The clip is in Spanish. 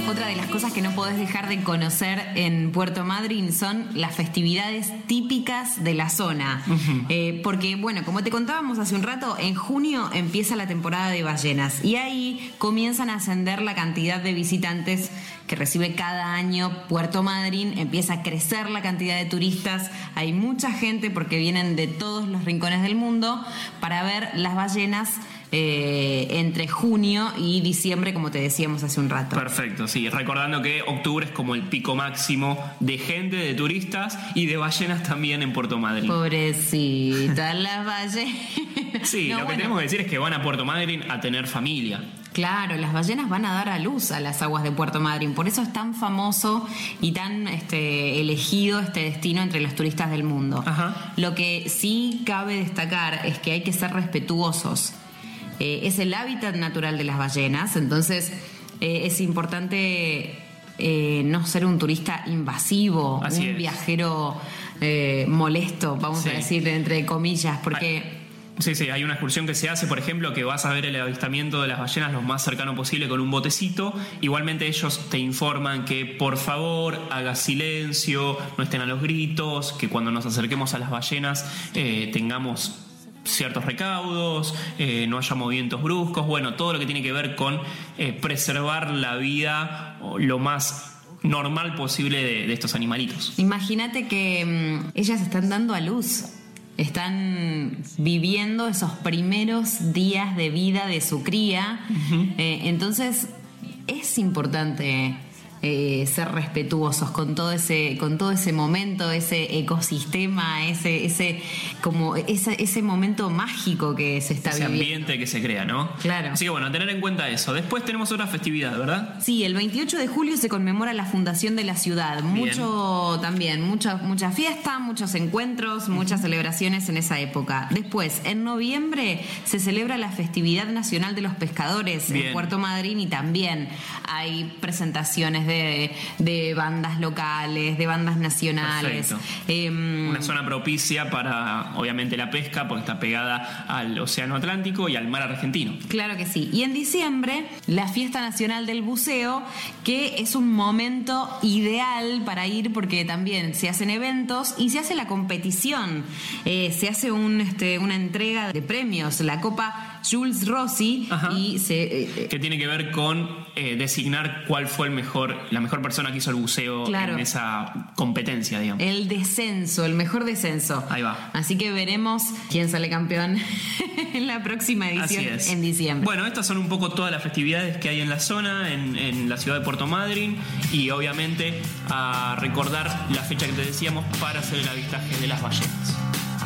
Otra de las cosas que no podés dejar de conocer en Puerto Madryn son las festividades típicas de la zona. Porque, bueno, como te contábamos hace un rato, en junio empieza la temporada de ballenas y ahí comienzan a ascender la cantidad de visitantes que recibe cada año Puerto Madryn. Empieza a crecer la cantidad de turistas. Hay mucha gente porque vienen de todos los rincones del mundo para ver las ballenas entre junio y diciembre, como te decíamos hace un rato. Perfecto, sí. Recordando que octubre es como el pico máximo de gente, de turistas y de ballenas también en Puerto Madryn. Pobrecitas las ballenas. Sí, lo que tenemos que decir es que van a Puerto Madryn a tener familia. Claro, las ballenas van a dar a luz a las aguas de Puerto Madryn, por eso es tan famoso y tan elegido este destino entre los turistas del mundo. Ajá. Lo que sí cabe destacar es que hay que ser respetuosos. Es el hábitat natural de las ballenas, entonces es importante no ser un turista invasivo, Así un es. viajero molesto, vamos a decir entre comillas, porque... Sí, hay una excursión que se hace, por ejemplo, que vas a ver el avistamiento de las ballenas lo más cercano posible con un botecito. Igualmente ellos te informan que por favor hagas silencio, no estén a los gritos, que cuando nos acerquemos a las ballenas tengamos ciertos recaudos, no haya movimientos bruscos, bueno, todo lo que tiene que ver con preservar la vida lo más normal posible de estos animalitos. Imagínate que ellas están dando a luz. Están viviendo esos primeros días de vida de su cría. Entonces es importante ser respetuosos con todo ese momento, ese ecosistema, ese momento mágico que se está viviendo. Ese ambiente que se crea, ¿no? Claro. Así que bueno, tener en cuenta eso. Después tenemos otra festividad, ¿verdad? Sí, el 28 de julio se conmemora la fundación de la ciudad. Mucha fiesta, muchos encuentros, muchas celebraciones en esa época. Después, en noviembre se celebra la festividad nacional de los pescadores en Puerto Madryn y también hay presentaciones de bandas locales, de bandas nacionales. Una zona propicia para, obviamente, la pesca, porque está pegada al Océano Atlántico y al mar argentino. Claro que sí. Y en diciembre, la Fiesta Nacional del Buceo, que es un momento ideal para ir porque también se hacen eventos y se hace la competición. Se hace una entrega de premios, la Copa Jules Rossi. Ajá. Y que tiene que ver con designar cuál fue la mejor persona que hizo el buceo en esa competencia, digamos. El descenso, el mejor descenso. Ahí va. Así que veremos quién sale campeón en la próxima edición en diciembre. Bueno, estas son un poco todas las festividades que hay en la zona, en la ciudad de Puerto Madryn, y obviamente a recordar la fecha que te decíamos para hacer el avistaje de las ballenas.